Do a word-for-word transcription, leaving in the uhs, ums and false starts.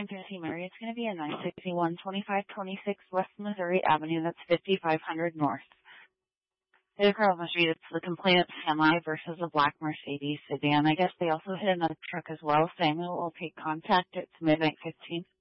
nine fifty Mary. It's going to be a nine sixty-one, twenty-five twenty-six West Missouri Avenue. That's fifty-five hundred North. Hit across the street. It's the complainant semi versus a black Mercedes sedan. I guess they also hit another truck as well. Samuel will take contact at midnight fifteen.